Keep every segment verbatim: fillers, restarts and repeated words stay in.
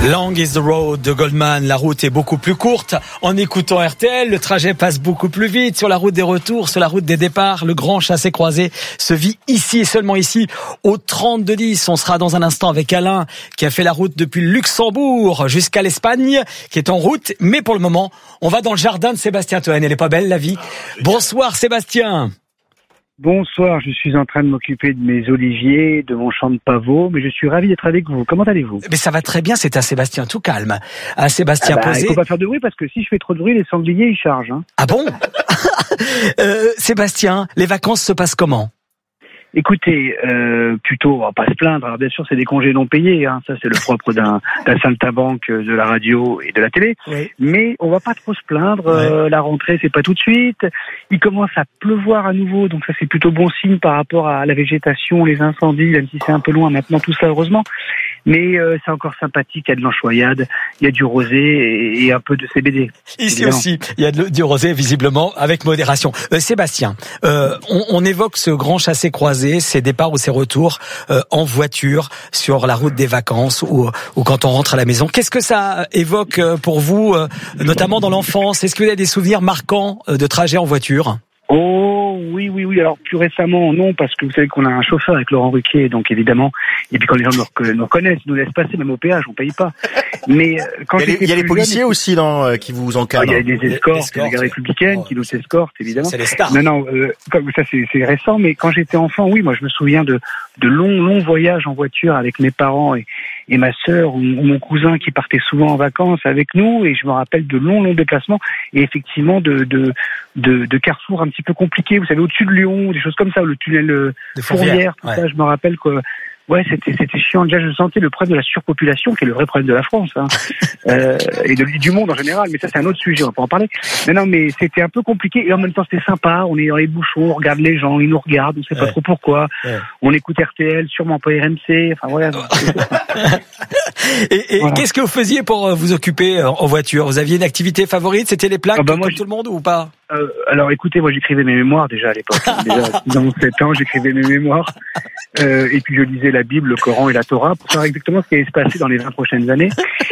Long is the road de Goldman. La route est beaucoup plus courte. En écoutant R T L, le trajet passe beaucoup plus vite. Sur la route des retours, sur la route des départs, le grand chassé-croisé se vit ici et seulement ici, au trente-deux dix. On sera dans un instant avec Alain, qui a fait la route depuis le Luxembourg jusqu'à l'Espagne, qui est en route. Mais pour le moment, on va dans le jardin de Sébastien Toen. Elle est pas belle, la vie? Bonsoir, Sébastien. Bonsoir, je suis en train de m'occuper de mes oliviers, de mon champ de pavots, mais je suis ravi d'être avec vous. Comment allez-vous? Mais ça va très bien, c'est un Sébastien tout calme. Un Sébastien ah bah, posé. Il faut pas faire de bruit parce que si je fais trop de bruit, les sangliers ils chargent. Hein. Ah bon? euh, Sébastien, les vacances se passent comment? Écoutez, euh, plutôt, on va pas se plaindre. Alors bien sûr, c'est des congés non payés. Hein. Ça, c'est le propre d'un, d'un saltimbanque de la radio et de la télé. Oui. Mais on va pas trop se plaindre. Ouais. Euh, la rentrée, c'est pas tout de suite. Il commence à pleuvoir à nouveau, donc ça c'est plutôt bon signe par rapport à la végétation, les incendies, même si c'est un peu loin maintenant tout ça, heureusement. Mais euh, c'est encore sympathique. Il y a de l'anchoyade, il y a du rosé et, et un peu de C B D. Ici évidemment. Aussi, il y a de, du rosé visiblement avec modération. Euh, Sébastien, euh, on, on évoque ce grand chassé-croisé, ses départs ou ses retours euh, en voiture sur la route des vacances ou, ou quand on rentre à la maison. Qu'est-ce que ça évoque pour vous, euh, notamment dans l'enfance? Est-ce que vous avez des souvenirs marquants de trajets en voiture? Oh oui, oui, oui. Alors plus récemment, non, parce que vous savez qu'on a un chauffeur avec Laurent Ruquier, donc évidemment. Et puis quand les gens nous, nous reconnaissent, ils nous laissent passer, même au péage, on paye pas. Mais quand il y a les, il y a les policiers jeune, aussi, non, euh, qui vous encadrent. Il y a des escortes, la garde républicaine qui nous escortent, évidemment. C'est les stars. Non, non, euh, comme ça c'est, c'est récent, mais quand j'étais enfant, oui, moi je me souviens de de longs, longs voyages en voiture avec mes parents et, et ma sœur ou, ou mon cousin qui partait souvent en vacances avec nous, et je me rappelle de longs, longs déplacements et effectivement de de de, de carrefours un petit peu compliqués. Vous savez, au-dessus de Lyon, des choses comme ça, le tunnel de Fourvière, tout ouais. ça. Je me rappelle que ouais, c'était c'était chiant. Déjà, je sentais le problème de la surpopulation, qui est le vrai problème de la France, hein. euh, et de, du monde en général. Mais ça, c'est un autre sujet, on va pas en parler. Mais non, mais c'était un peu compliqué. Et en même temps, c'était sympa. On est dans les bouchons, on regarde les gens, ils nous regardent, on sait pas ouais. trop pourquoi. Ouais. On écoute R T L, sûrement pas R M C. Enfin voilà. et et voilà. Qu'est-ce que vous faisiez pour vous occuper en voiture? Vous aviez une activité favorite? C'était les plaques, ah bah moi, comme tout le monde, ou pas? Euh, alors écoutez, moi j'écrivais mes mémoires déjà à l'époque. Déjà dans sept ans, j'écrivais mes mémoires. Euh, et puis je lisais la Bible, le Coran et la Torah pour savoir exactement ce qui allait se passer dans les vingt prochaines années.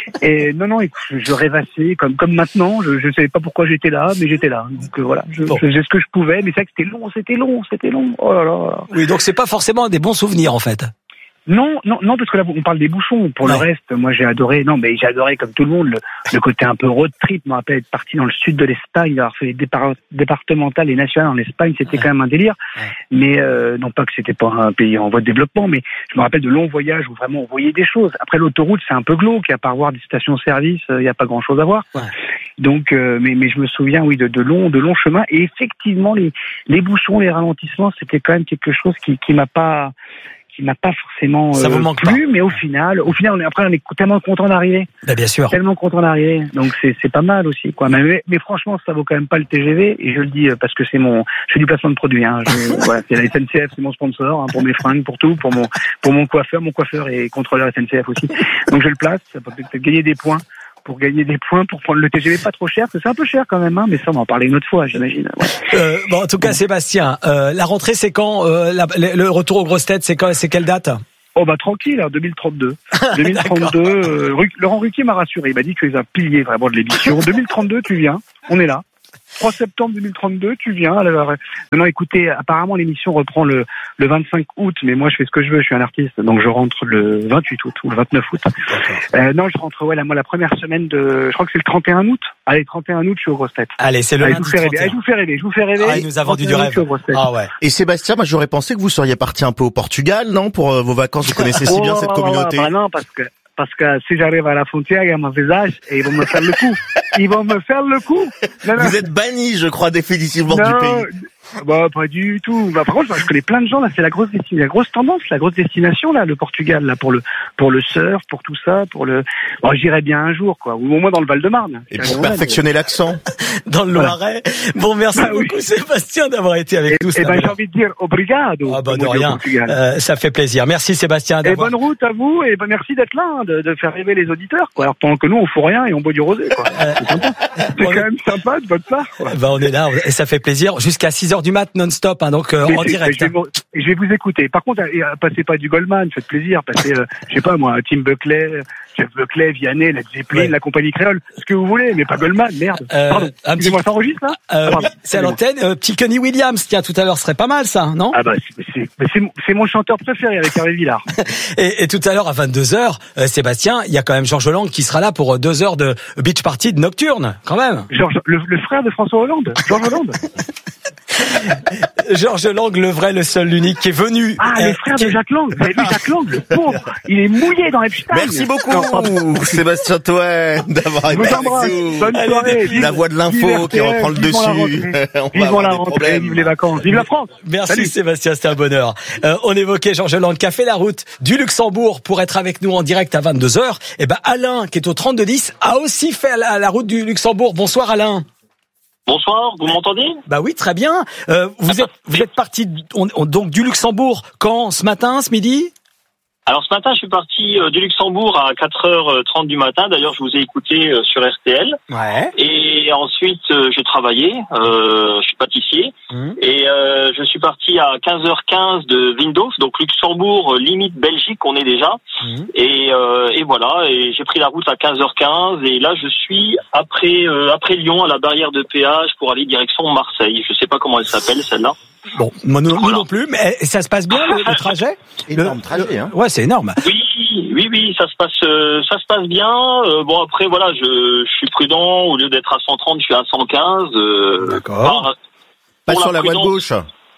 Et non, non, écoute, je rêvassais comme comme maintenant. Je ne savais pas pourquoi j'étais là, mais j'étais là. Donc euh, voilà, je, bon. je faisais ce que je pouvais. Mais c'est vrai que c'était long, c'était long, c'était long. Oh là là. Oui, donc c'est pas forcément des bons souvenirs en fait. Non, non, non, parce que là, on parle des bouchons. Pour ouais. le reste, moi, j'ai adoré, non, mais j'ai adoré, comme tout le monde, le, le côté un peu road trip. Je me rappelle être parti dans le sud de l'Espagne, avoir fait les départ, départementales et nationales en Espagne, c'était ouais. quand même un délire. Ouais. Mais, euh, non pas que c'était pas un pays en voie de développement, mais je me rappelle de longs voyages où vraiment on voyait des choses. Après, l'autoroute, c'est un peu glauque. À part voir des stations-service, il euh, n'y a pas grand-chose à voir. Ouais. Donc, euh, mais, mais je me souviens, oui, de, de longs, de longs chemins. Et effectivement, les, les bouchons, les ralentissements, c'était quand même quelque chose qui, qui m'a pas, qui m'a pas forcément ça euh, vous manque plu, pas. mais au final, au final, on est, après, on est tellement content d'arriver. Bah, bien sûr. Tellement content d'arriver. Donc, c'est, c'est pas mal aussi, quoi. Mais, mais franchement, ça vaut quand même pas le T G V. Et je le dis parce que c'est mon, je fais du placement de produit, hein. Je, voilà, c'est la S N C F, c'est mon sponsor, hein, pour mes fringues, pour tout, pour mon, pour mon coiffeur. Mon coiffeur est contrôleur S N C F aussi. Donc, je le place. Ça peut peut-être gagner des points. Pour gagner des points, pour prendre le T G V pas trop cher, parce que c'est un peu cher quand même, hein, mais ça on va en parler une autre fois, j'imagine. Ouais. Euh, bon, en tout cas, Sébastien, euh, la rentrée c'est quand euh, la, le retour aux grosses têtes, c'est quand, c'est quelle date? Oh bah tranquille, deux mille trente-deux. deux mille trente-deux, euh, Laurent Ruquier m'a rassuré, il m'a dit que tu es un pilier vraiment de l'émission. deux mille trente-deux, tu viens, on est là. trois septembre deux mille trente-deux, tu viens. Alors, non, écoutez, apparemment l'émission reprend le, le vingt-cinq août, mais moi je fais ce que je veux, je suis un artiste, donc je rentre le vingt-huit août ou le vingt-neuf août. Euh, non, je rentre, ouais, là, moi la première semaine de, je crois que c'est le trente et un août. Allez, trente et un août, je suis aux grosses têtes. Allez, c'est le Allez, lundi je vous fais rêver. Allez, je vous fais rêver, je vous fais rêver. Ah, il nous a vendu du rêve. Ah ouais. Et Sébastien, moi j'aurais pensé que vous seriez parti un peu au Portugal, non, pour euh, vos vacances. Vous connaissez si bien oh, cette oh, communauté. Oh, bah non, parce que Parce que si j'arrive à la frontière, il y a mon visage et ils vont me faire le coup. Ils vont me faire le coup. Non, non. Vous êtes banni, je crois, définitivement non, du pays. Bah, pas du tout. Bah, par contre, je connais plein de gens, là, c'est la grosse destination, la grosse tendance, la grosse destination, là, le Portugal, là, pour le, pour le surf, pour tout ça, pour le, bon, j'irai bien un jour, quoi. Ou au moins dans le Val-de-Marne. Et pour perfectionner l'accent. Dans le Loiret. Bon, merci ah, beaucoup, oui. Sébastien, d'avoir été avec et, nous. Et ben, j'ai envie de dire obrigado. Ah, bah, de rien. Euh, ça fait plaisir. Merci, Sébastien. Et bonne route à vous, et ben, merci d'être là, hein, de, de faire rêver les auditeurs, quoi. Alors, pendant que nous, on fout rien et on boit du rosé, quoi. Euh, c'est sympa. C'est quand même sympa de votre part, quoi. Bah, on est là, et ça fait plaisir. Jusqu'à six heures. six heures du mat non-stop, hein, donc euh, Mais en c'est- direct. Je vais, vous, je vais vous écouter. Par contre, euh, passez pas du Goldman, faites plaisir. Passez, euh, je sais pas moi, Tim Buckley, Jeff Buckley, Vianney, Led Zeppelin, Ouais. la compagnie créole, ce que vous voulez, mais pas Goldman, merde. Euh, Pardon. un petit- Excusez-moi, ça enregistre là Euh, Ah, pardon. oui, c'est à l'antenne. Euh, petit Kenny Williams, tiens, tout à l'heure, ce serait pas mal ça, non? Ah bah c'est, c'est, mais c'est, mon- c'est mon chanteur préféré avec Hervé Villard. Et, et tout à l'heure, à vingt-deux heures, euh, Sébastien, il y a quand même Georges Lang qui sera là pour euh, deux heures de beach party de nocturne, quand même. Georges, le, le frère de François Hollande, Georges Hollande. Georges Lang, le vrai, le seul, l'unique, qui est venu. Ah, euh, le frère qui- de Jacques Lang. Vous avez vu Jacques Lang, le pauvre. Il est mouillé dans Epstein. Merci beaucoup, Non, pardon. Sébastien Toen, d'avoir Je vous été embrasse. avec nous. Bonne soirée. Vive- La voix de l'info vive qui R T L, reprend le vivement la dessus. rentrée. On va Vivement avoir la des rentrée, problèmes. vive les vacances, vive la France. Merci Salut. Sébastien, c'était un bonheur. Euh, on évoquait Georges Lang qui a fait la route du Luxembourg pour être avec nous en direct à vingt-deux heures. Et ben Alain, qui est au trente-deux dix, a aussi fait la, la route du Luxembourg. Bonsoir Alain. Bonsoir, vous m'entendez? Bah oui, très bien. Euh, vous êtes vous êtes parti on- on- donc du Luxembourg quand, ce matin, ce midi? Alors ce matin, je suis parti euh, du Luxembourg à quatre heures trente du matin. D'ailleurs, je vous ai écouté euh, sur R T L. Ouais. Et ensuite, euh, j'ai travaillé. Euh, je suis pâtissier. Mmh. Et euh, je suis parti à quinze heures quinze de Windhoek, donc Luxembourg, euh, limite Belgique, on est déjà. Mmh. Et, euh, et voilà. Et j'ai pris la route à quinze heures quinze. Et là, je suis après euh, après Lyon, à la barrière de péage, pour aller direction Marseille. Je sais pas comment elle s'appelle, celle-là. Bon, moi non, nous Voilà. non plus, mais ça se passe bien le, le trajet? Énorme Le- trajet, hein. Ouais, c'est énorme. Oui, oui, oui, ça se passe, euh, ça se passe bien. Euh, bon après voilà, je, je suis prudent. Au lieu d'être à cent trente, je suis à cent quinze. Euh, D'accord. par- Pas pour sur la voie de prudence- gauche.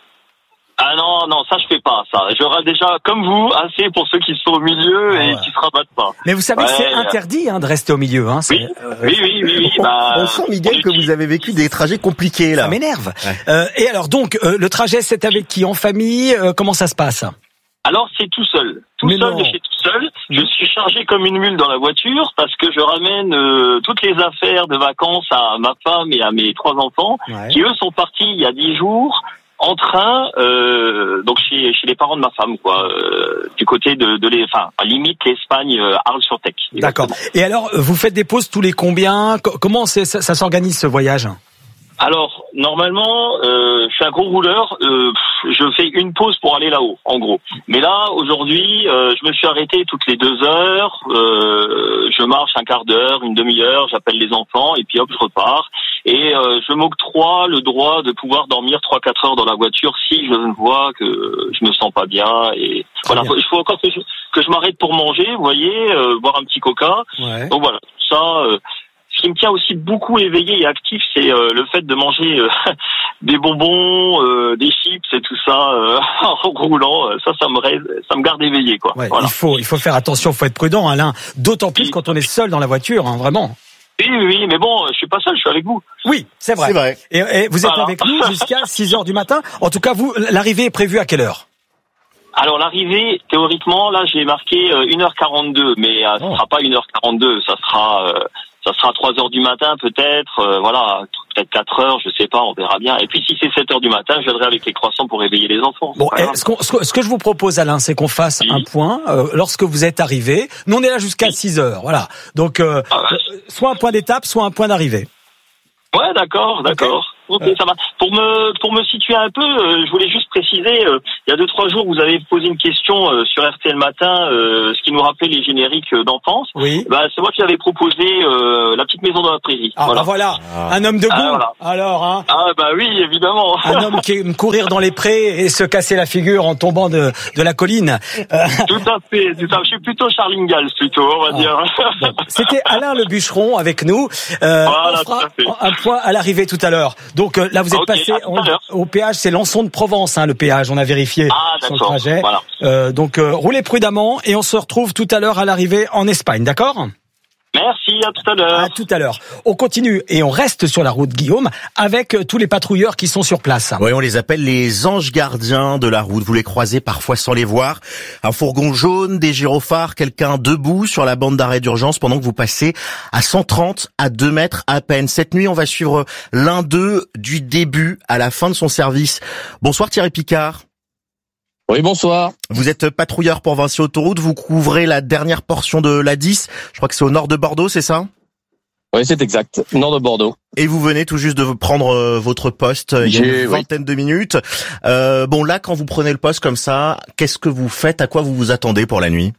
Ah non, non, ça je fais pas ça. J'aurai déjà, comme vous, assez pour ceux qui sont au milieu Ah et ouais. qui se rabattent pas. Mais vous savez que Ouais. c'est interdit hein, de rester au milieu. Hein, c'est- Oui, oui, oui, oui, oui. On, bah, on sent, Miguel, que vous avez vécu des trajets compliqués, là. Ça m'énerve. Ouais. Euh, et alors donc, euh, le trajet, c'est avec qui? En famille? Euh, comment ça se passe? Alors c'est tout seul, tout Mais seul non. de chez tout seul. Je suis chargé comme une mule dans la voiture parce que je ramène euh, toutes les affaires de vacances à ma femme et à mes trois enfants, Ouais. qui eux sont partis il y a dix jours en train, euh, donc chez, chez les parents de ma femme, quoi, euh, du côté de, de les, enfin, à limite l'Espagne, euh, Arles-sur-Tech. D'accord. Et alors, euh, vous faites des pauses tous les combien? Co- Comment c'est, ça, ça s'organise ce voyage? Alors, normalement, euh, je suis un gros rouleur, euh, pff, je fais une pause pour aller là-haut, en gros. Mais là, aujourd'hui, euh, je me suis arrêté toutes les deux heures, euh, je marche un quart d'heure, une demi-heure, j'appelle les enfants, et puis hop, je repars. Et euh, je m'octroie le droit de pouvoir dormir trois quatre heures dans la voiture si je vois que je me sens pas bien. Et Très voilà, bien. il faut encore que je, que je m'arrête pour manger, vous voyez, euh, boire un petit coca. Ouais. Donc voilà, ça... Euh, ce qui me tient aussi beaucoup éveillé et actif, c'est euh, le fait de manger euh, des bonbons, euh, des chips et tout ça euh, en roulant. Ça, ça me reste, ça me garde éveillé, quoi. Ouais, Voilà. il faut, il faut faire attention, il faut être prudent, Alain. D'autant plus Oui. quand on est seul dans la voiture, hein, vraiment. Oui, oui, oui, mais bon, je suis pas seul, je suis avec vous. Oui, c'est vrai. C'est vrai. Et, et vous êtes Voilà. avec nous jusqu'à six heures du matin. En tout cas, vous, l'arrivée est prévue à quelle heure? Alors l'arrivée, théoriquement, là, j'ai marqué euh, une heure quarante-deux, mais euh, ce Oh. sera pas une heure quarante-deux, ça sera, euh, ça sera trois heures du matin peut-être, euh, voilà, peut-être quatre heures, je sais pas, on verra bien. Et puis si c'est sept heures du matin, je viendrai avec les croissants pour réveiller les enfants. Bon, C'est pas grave. eh, ce, qu'on- ce que- ce que je vous propose, Alain, c'est qu'on fasse Oui. un point euh, lorsque vous êtes arrivé. Nous, on est là jusqu'à six heures, voilà. Donc, euh, Ah ouais. euh, soit un point d'étape, soit un point d'arrivée. Ouais, d'accord, d'accord. Ok, Euh. ça va. Pour me pour me situer un peu, euh, je voulais juste préciser, euh, il y a deux trois jours, vous avez posé une question euh, sur R T L Matin, euh, ce qui nous rappelait les génériques euh, d'enfance. Oui. Bah, c'est moi qui avais proposé euh, La petite maison dans la prairie. Ah, voilà. bah voilà, Ah. un homme de goût. Ah, voilà. Alors, hein, Ah bah oui, évidemment. un homme qui aime courir dans les prés et se casser la figure en tombant de, de la colline. Euh, Tout à fait, tout à fait. Je suis plutôt Charles Ingalls, plutôt, on va Ah. dire. bon, c'était Alain le bûcheron avec nous. Euh, Voilà, on fera tout à fait. un point à l'arrivée tout à l'heure. Donc euh, là, vous êtes Ok, passé à tout à on- l'heure. au péage, c'est Lançon de Provence, hein, le péage. On a vérifié Ah, sur le d'accord. trajet. Voilà. Euh, donc euh, roulez prudemment et on se retrouve tout à l'heure à l'arrivée en Espagne, d'accord? Merci, à tout à l'heure. À tout à l'heure. On continue et on reste sur la route, Guillaume, avec euh, tous les patrouilleurs qui sont sur place. Oui, on les appelle les anges gardiens de la route. Vous les croisez parfois sans les voir. Un fourgon jaune, des gyrophares, quelqu'un debout sur la bande d'arrêt d'urgence pendant que vous passez à cent trente à deux mètres à peine. Cette nuit, on va suivre l'un d'eux du début à la fin de son service. Bonsoir Thierry Picard. Oui, bonsoir. Vous êtes patrouilleur pour Vinci Autoroute. Vous couvrez la dernière portion de l'A dix. Je crois que c'est au nord de Bordeaux, c'est ça ? Oui, c'est exact. Nord de Bordeaux. Et vous venez tout juste de prendre euh, votre poste il y a J'ai, une vingtaine oui. de minutes. Euh, bon, là, quand vous prenez le poste comme ça, qu'est-ce que vous faites? À quoi vous vous attendez pour la nuit?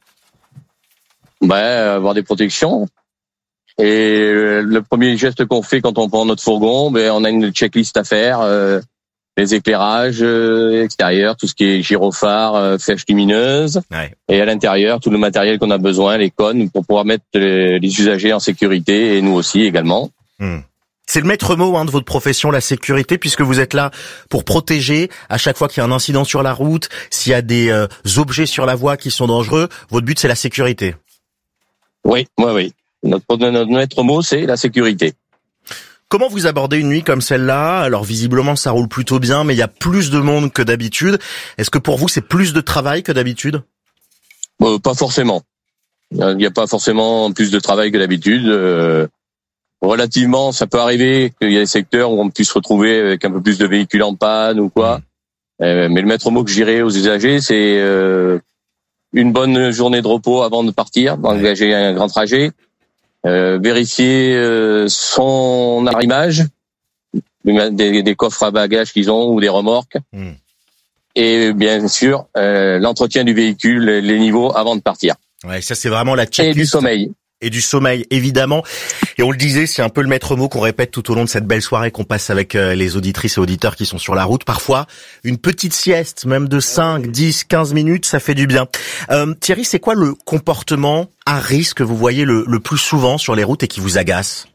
Ben, avoir des protections. Et le premier geste qu'on fait quand on prend notre fourgon, ben, on a une checklist à faire. Euh, les éclairages euh, extérieurs, tout ce qui est gyrophare, euh, flèches lumineuses. Ouais. Et à l'intérieur, tout le matériel qu'on a besoin, les cônes, pour pouvoir mettre les, les usagers en sécurité, et nous aussi également. Hmm. C'est le maître mot hein, de votre profession, la sécurité, puisque vous êtes là pour protéger à chaque fois qu'il y a un incident sur la route, s'il y a des euh, objets sur la voie qui sont dangereux. Votre but, c'est la sécurité. Oui, oui, oui. Notre, notre maître mot, c'est la sécurité. Comment vous abordez une nuit comme celle-là? Alors visiblement, ça roule plutôt bien, mais il y a plus de monde que d'habitude. Est-ce que pour vous, c'est plus de travail que d'habitude? euh, Pas forcément. Il n'y a pas forcément plus de travail que d'habitude. Euh, relativement, ça peut arriver qu'il y a des secteurs où on puisse se retrouver avec un peu plus de véhicules en panne ou quoi. Mmh. Euh, mais le maître mot que je dirais aux usagers, c'est euh, une bonne journée de repos avant de partir, d'engager un grand trajet. Euh, vérifier euh, son arrimage, des, des coffres à bagages qu'ils ont ou des remorques, mmh. et bien sûr euh, l'entretien du véhicule, les niveaux avant de partir. Ouais, ça c'est vraiment la checklist. Et du sommeil. Et du sommeil, évidemment. Et on le disait, c'est un peu le maître mot qu'on répète tout au long de cette belle soirée qu'on passe avec les auditrices et auditeurs qui sont sur la route. Parfois, une petite sieste, même de cinq, dix, quinze minutes, ça fait du bien. Euh, Thierry, c'est quoi le comportement à risque que vous voyez le, le plus souvent sur les routes et qui vous agace?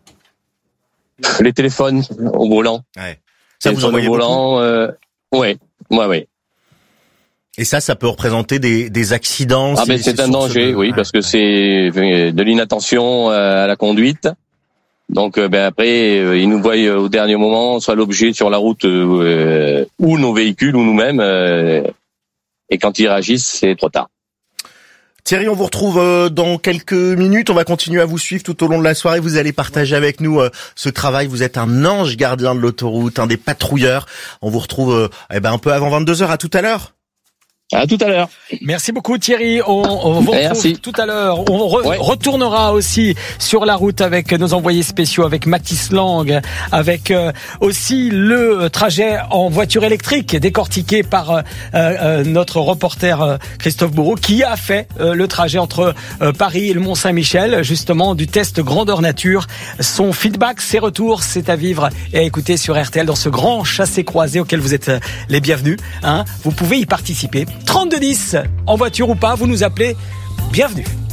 Les téléphones au volant. Ouais. Ça, vous en voyez au volant, beaucoup euh, ouais, ouais, ouais. Et ça, ça peut représenter des, des accidents. Ah, mais c'est, c'est un danger, de... oui, ouais, parce que ouais. c'est de l'inattention à la conduite. Donc, ben après, ils nous voient au dernier moment, soit l'objet sur la route, euh, ou nos véhicules, ou nous-mêmes. Euh, et quand ils réagissent, c'est trop tard. Thierry, on vous retrouve dans quelques minutes. On va continuer à vous suivre tout au long de la soirée. Vous allez partager avec nous ce travail. Vous êtes un ange gardien de l'autoroute, un des patrouilleurs. On vous retrouve eh ben, un peu avant vingt-deux heures. À tout à l'heure. À tout à l'heure. Merci beaucoup Thierry. On, on vous retrouve tout à l'heure. On re, ouais. retournera aussi sur la route avec nos envoyés spéciaux, avec Mathis Lang, avec euh, aussi le trajet en voiture électrique décortiqué par euh, euh, notre reporter euh, Christophe Bourreau, qui a fait euh, le trajet entre euh, Paris et le Mont-Saint-Michel, justement du test grandeur nature. Son feedback, ses retours, c'est à vivre et à écouter sur R T L dans ce grand chassé-croisé auquel vous êtes les bienvenus. Hein. Vous pouvez y participer. trente-deux dix, en voiture ou pas, vous nous appelez. Bienvenue.